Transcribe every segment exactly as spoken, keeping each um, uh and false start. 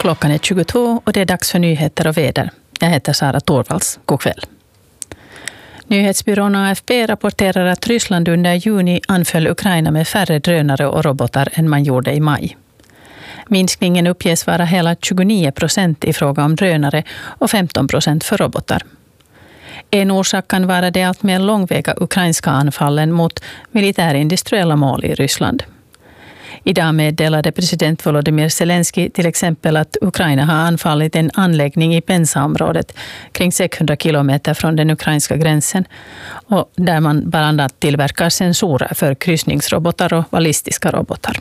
Klockan är tjugotvå och det är dags för nyheter och väder. Jag heter Sara Torvalds. God kväll. Nyhetsbyrån A F P rapporterar att Ryssland under juni anföll Ukraina med färre drönare och robotar än man gjorde i maj. Minskningen uppges vara hela tjugonio procent i fråga om drönare och femton procent för robotar. En orsak kan vara de allt mer långväga ukrainska anfallen mot militärindustriella mål i Ryssland. Idag meddelade president Volodymyr Zelensky till exempel att Ukraina har anfallit en anläggning i Pensa-området kring sexhundra kilometer från den ukrainska gränsen och där man bland annat tillverkar sensorer för kryssningsrobotar och ballistiska robotar.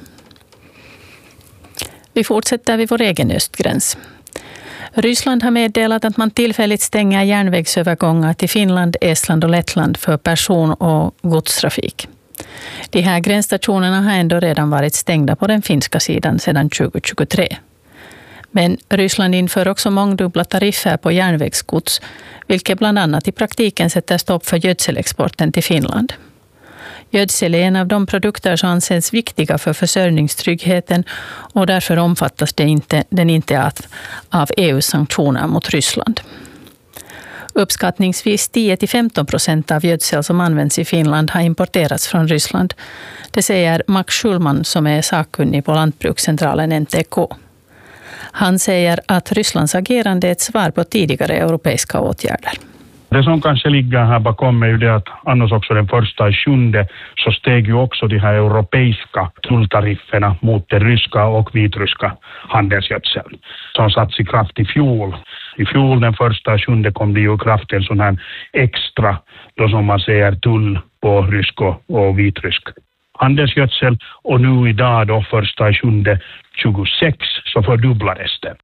Vi fortsätter vid vår egen östgräns. Ryssland har meddelat att man tillfälligt stänger järnvägsövergångar till Finland, Estland och Lettland för person- och godstrafik. De här gränsstationerna har ändå redan varit stängda på den finska sidan sedan tjugohundratjugotre. Men Ryssland inför också mångdubbla tariffer på järnvägsgods, vilket bland annat i praktiken sätter stopp för gödselexporten till Finland. Gödsel är en av de produkter som anses viktiga för försörjningstryggheten och därför omfattas det inte, den inte av, av E U:s sanktioner mot Ryssland. Uppskattningsvis tio till femton procent av gödsel som används i Finland har importerats från Ryssland. Det säger Max Schulman som är sakkunnig på Lantbrukscentralen N T K. Han säger att Rysslands agerande är ett svar på tidigare europeiska åtgärder. Det som kanske ligger här bakom är ju det att annars också den första i sjunde så steg ju också de här europeiska tulltarifferna mot den ryska och vitryska handelsgödseln som satts i kraft i fjol. I fjol den första i sjunde kom det ju i kraft en sån här extra då som man säger tull på rysk och vitrysk handelsgödsel och nu idag då första i sjunde tjugosex så fördubblades det.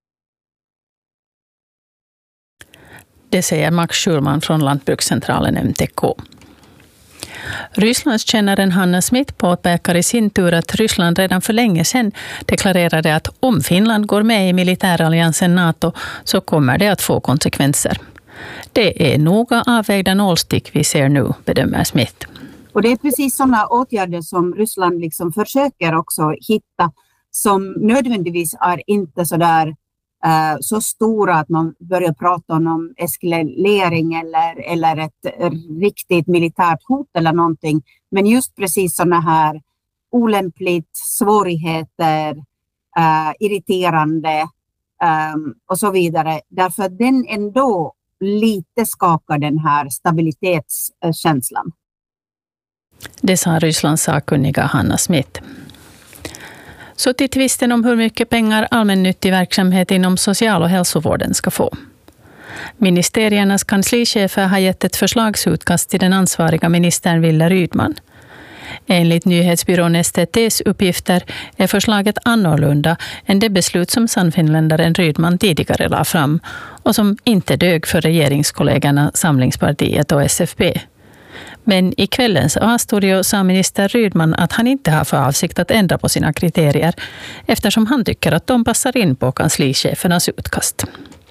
Det säger Max Schulman från Lantbrukscentralen M T K. Rysslandskännaren Hanna Smith påpekar i sin tur att Ryssland redan för länge sedan deklarerade att om Finland går med i militäralliansen NATO så kommer det att få konsekvenser. Det är noga avvägda nålstick vi ser nu, bedömer Smith. Och det är precis sådana åtgärder som Ryssland liksom försöker också hitta som nödvändigtvis är inte så där Uh, så stora att man börjar prata om eskalering eller, eller ett riktigt militärt hot eller någonting. Men just precis sådana här olämpligt, svårigheter, uh, irriterande um, och så vidare. Därför att den ändå lite skakar den här stabilitetskänslan. Det sa Rysslands sakkunniga Hanna Smith. Så till tvisten om hur mycket pengar allmännyttig verksamhet inom social- och hälsovården ska få. Ministeriernas kanslichefer har gett ett förslagsutkast till den ansvariga ministern Wille Rydman. Enligt nyhetsbyrån S T T:s uppgifter är förslaget annorlunda än det beslut som sannfinländaren Rydman tidigare la fram och som inte dög för regeringskollegorna Samlingspartiet och S F P. Men i kvällens A-studio sa minister Rydman att han inte har för avsikt att ändra på sina kriterier eftersom han tycker att de passar in på kanslichefernas utkast.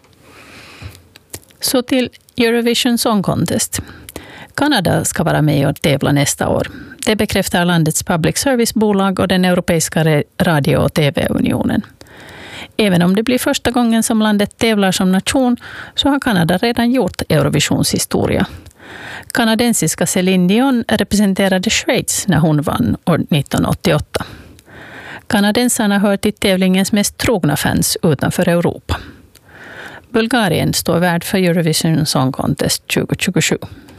Så till Eurovision Song Contest. Kanada ska vara med och tävla nästa år. Det bekräftar landets public service-bolag och den europeiska radio- och tv-unionen. Även om det blir första gången som landet tävlar som nation så har Kanada redan gjort Eurovisionshistoria. Kanadensiska Céline Dion representerade Schweiz när hon vann år nittonhundraåttioåtta. Kanadensarna hör till tävlingens mest trogna fans utanför Europa. Bulgarien står värd för Eurovision Song Contest tjugohundratjugosju.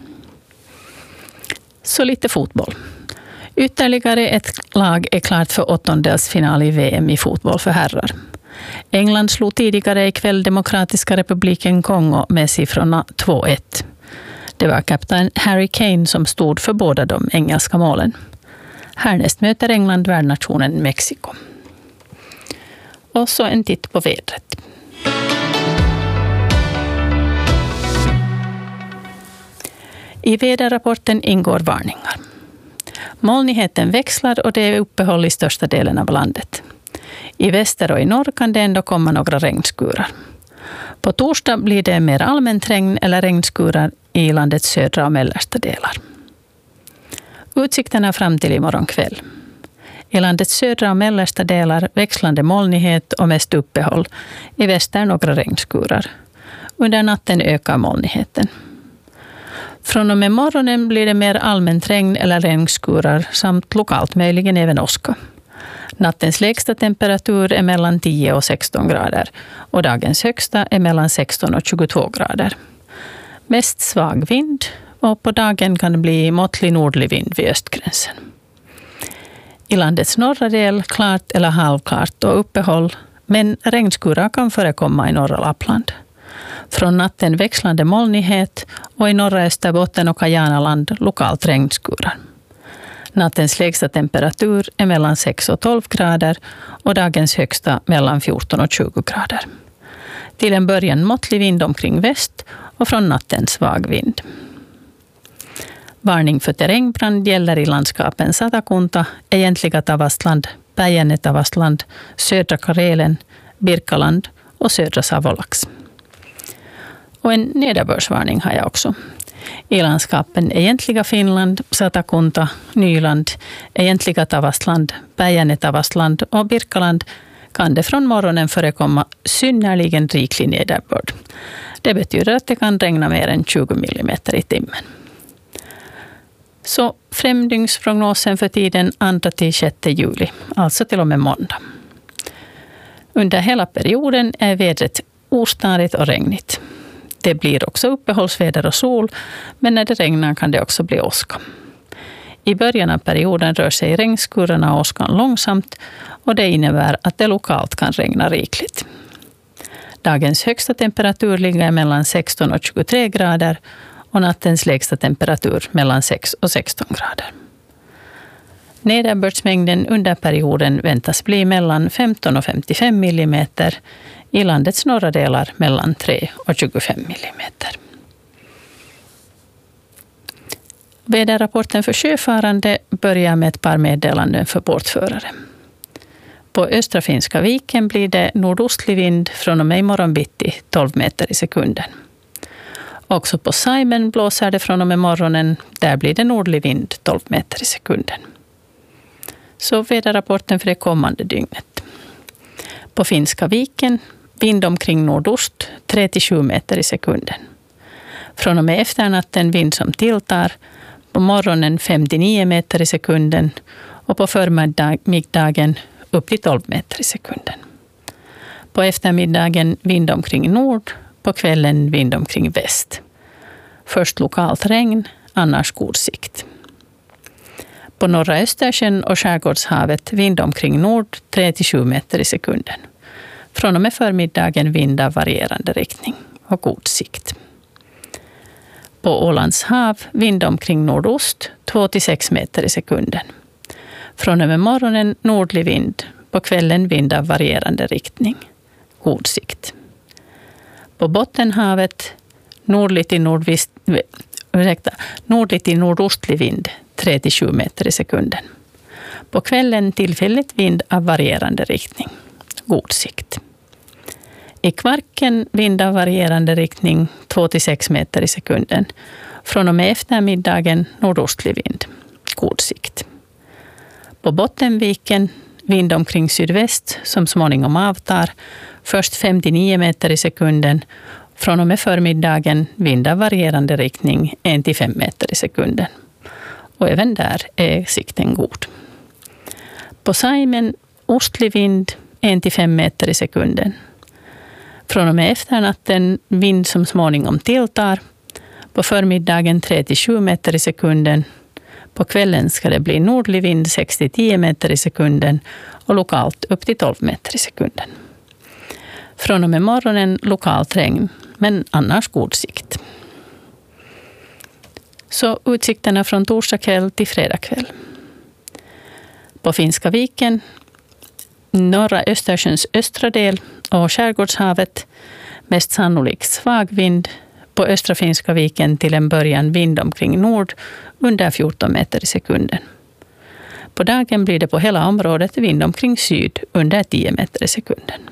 Så lite fotboll. Ytterligare ett lag är klart för åttondelsfinal i V M i fotboll för herrar. England slog tidigare ikväll Demokratiska republiken Kongo med siffrorna två ett. Det var kapten Harry Kane som stod för båda de engelska målen. Härnäst möter England värdnationen Mexiko. Och så en titt på vädret. I väderrapporten ingår varningar. Molnigheten växlar och det är uppehåll i största delen av landet. I väster och i norr kan det ändå komma några regnskurar. På torsdag blir det mer allmänt regn eller regnskurar i landets södra och mellersta delar. Utsikterna fram till imorgon kväll. I landets södra och mellersta delar växlande molnighet och mest uppehåll. I väster några regnskurar. Under natten ökar molnigheten. Från och med morgonen blir det mer allmänt regn eller regnskurar samt lokalt möjligen även åska. Nattens lägsta temperatur är mellan tio och sexton grader och dagens högsta är mellan sexton och tjugotvå grader. Mest svag vind och på dagen kan det bli måttlig nordlig vind vid östgränsen. I landets norra del klart eller halvklart och uppehåll, men regnskurar kan förekomma i norra Lappland. Från natten växlande molnighet och i norra Österbotten och Kajanaland lokalt regnskurar. Nattens lägsta temperatur är mellan sex och tolv grader och dagens högsta mellan fjorton och tjugo grader. Till en början måttlig vind omkring väst och från natten svag vind. Varning för terrängbrand gäller i landskapen Satakunta, egentliga Tavastland, Päijänne-Tavastland, södra Karelen, Birkaland och södra Savolax. Och en nederbördsvarning har jag också. I landskapen egentliga Finland, Satakunta, Nyland, egentliga Tavastland, Päijänne-Tavastland och Birkaland kan det från morgonen förekomma synnerligen riklig nederbörd. Det betyder att det kan regna mer än tjugo millimeter i timmen. Så femdygnsprognosen för tiden andra till sjätte juli, alltså till och med måndag. Under hela perioden är vädret ostadigt och regnigt. Det blir också uppehållsväder och sol, men när det regnar kan det också bli åska. I början av perioden rör sig regnskurarna och åskan långsamt och det innebär att det lokalt kan regna rikligt. Dagens högsta temperatur ligger mellan sexton och tjugotre grader och nattens lägsta temperatur mellan sex och sexton grader. Nederbördsmängden under perioden väntas bli mellan femton och femtiofem millimeter, i landets norra delar mellan tre och tjugofem millimeter. Väderrapporten för sjöfarande börjar med ett par meddelanden för båtförare. På östra Finska viken blir det nordostlig vind från och med imorgon bitti tolv meter i sekunden. Också på Saimen blåser det från och med morgonen, där blir det nordlig vind tolv meter i sekunden. Så väderrapporten för det kommande dygnet. På Finska viken vind omkring nordost tre till sju meter i sekunden. Från och med efternatten vind som tilltar, på morgonen fem till nio meter i sekunden och på förmiddagen upp till tolv meter i sekunden. På eftermiddagen vind omkring nord, på kvällen vind omkring väst. Först lokalt regn, annars god sikt. På norra Östersjön och Skärgårdshavet vind omkring nord tre till sju meter i sekunden. Från och med förmiddagen vind av varierande riktning och god sikt. På Ålands hav vind omkring nordost två till sex meter i sekunden. Från och med morgonen nordlig vind, på kvällen vind av varierande riktning. God sikt. På Bottenhavet nordlig till nordvist, ursäkta, nordlig till nordostlig vind tre till sju meter i sekunden. På kvällen tillfälligt vind av varierande riktning. God sikt. I Kvarken vind av varierande riktning två till sex meter i sekunden. Från och med eftermiddagen nordostlig vind. God sikt. På Bottenviken vind omkring sydväst som småningom avtar. Först fem till nio meter i sekunden. Från och med förmiddagen vind av varierande riktning en till fem meter i sekunden. Och även där är sikten god. På Saimen ostlig vind en till fem meter i sekunden. Från och med efternatten vind som småningom tilltar. På förmiddagen tre till sju meter i sekunden. På kvällen ska det bli nordlig vind sex till tio meter i sekunden och lokalt upp till tolv meter i sekunden. Från och med morgonen lokalt regn, men annars god sikt. Så utsikterna från torsdag kväll till fredag kväll. På Finska viken, norra Östersjöns östra del och Skärgårdshavet mest sannolikt svag vind. På östra Finska viken till en början vind omkring nord under fjorton meter i sekunden. På dagen blir det på hela området vind omkring syd under tio meter i sekunden.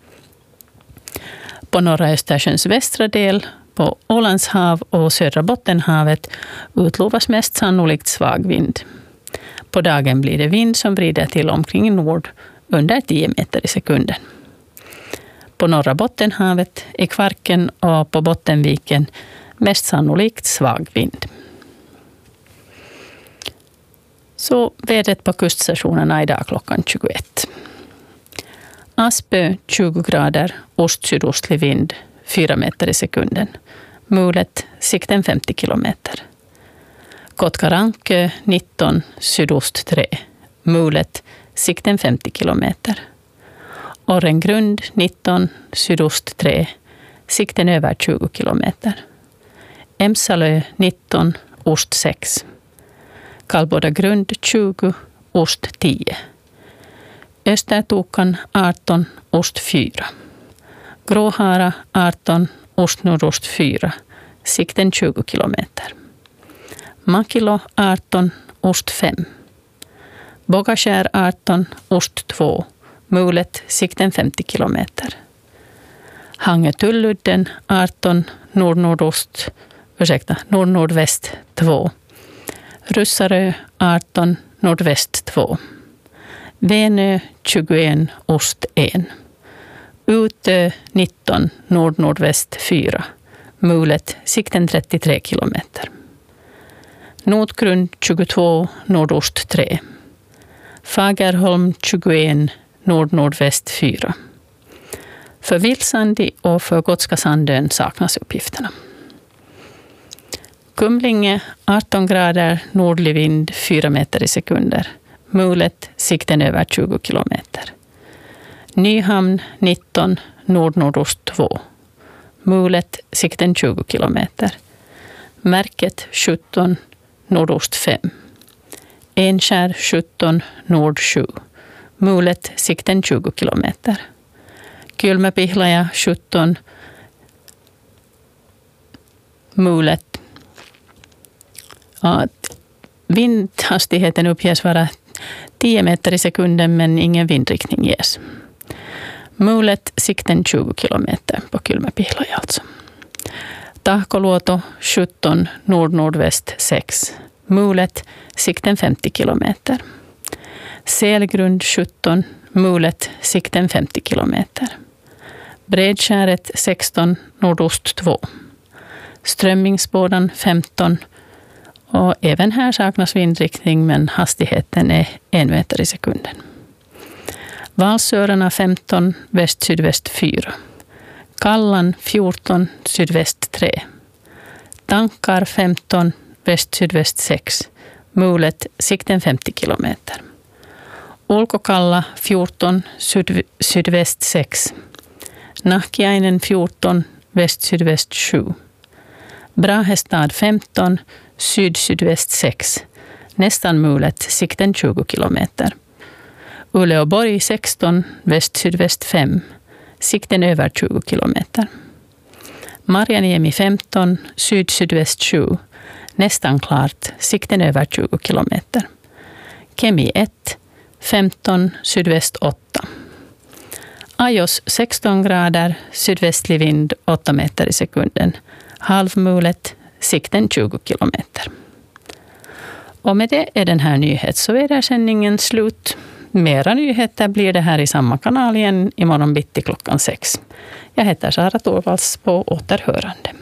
På norra Östersjöns västra del, på Ålands hav och södra Bottenhavet utlovas mest sannolikt svag vind. På dagen blir det vind som vrider till omkring nord under tio meter i sekunden. På norra Bottenhavet, i Kvarken och på Bottenviken mest sannolikt svag vind. Så vädret på kuststationerna idag klockan tjugoett. Aspö tjugo grader, ost-sydostlig vind fyra meter i sekunden. Mulet sikten femtio kilometer. Kotkarankö nitton, sydost tre. Mulet sikten femtio kilometer. Orrengrund nitton, sydost tre. Sikten över tjugo kilometer. Emsalö nitton, ost sex. Kallbodagrund tjugo, ost tio. Östertokan arton, ost fyra. Gråhara arton, ost nordost fyra. Sikten tjugo kilometer. Makilo arton, ost fem. Bogaskär arton, ost två. Mulet sikten femtio kilometer. Hangetulludden arton, nord-nordost, ursäkta, nord-nordväst två. Russarö arton, nordväst två. Venö tjugoett, ost ett. Utö nitton, nord-nordväst fyra. Mulet sikten trettiotre kilometer. Notgrund tjugotvå, nordost tre. Fagerholm tjugoett, nord-nordväst fyra. För Vilsandi och för Gotska Sandön saknas uppgifterna. Kumlinge arton grader, nordlig vind fyra meter i sekunder. Mulet sikten över tjugo kilometer. Nyhamn nitton, nord-nordost två. Mulet sikten tjugo kilometer. Märket sjutton, nordost fem. Enskär sjutton, nord sju. Mulet sikten tjugo kilometer. Kylmäpihlaja sjutton. Mulet. Ja, vindhastigheten uppges vara tio meter i sekunden men ingen vindriktning ges. Mulet sikten tjugo kilometer på Kylmäpihlaja alltså. Tahkoluoto sjutton, nord-nordväst sex. Mulet sikten femtio kilometer. Selgrund sjutton, mulet sikten femtio kilometer. Bredskäret sexton, nordost två. Strömmingsbådan femton och även här saknas vindriktning men hastigheten är en meter i sekunden. Valsörarna femton, väst-sydväst fyra. Kallan fjorton, sydväst tre. Tankar femton, väst-sydväst sex. Mulet sikten femtio kilometer. Ulkokalla fjorton, syd, sydväst sex. Nahkiainen fjorton, väst-sydväst sju. Brahestad femton, syd-sydväst sex. Nästan mulet sikten tjugo kilometer. Uleåborg sexton, väst-sydväst fem. Sikten över tjugo kilometer. Marjaniemi femton, syd-sydväst sju. Nästan klart, sikten över tjugo kilometer. Kemi ett, femton, sydväst åtta. Ajos sexton grader, sydvästlig vind åtta meter i sekunden. Halvmulet, sikten tjugo kilometer. Och med det är den här nyhets- och vädersändningen slut. Mera nyheter blir det här i samma kanal igen imorgon bitti klockan sex. Jag heter Sara Torvalds, på återhörande.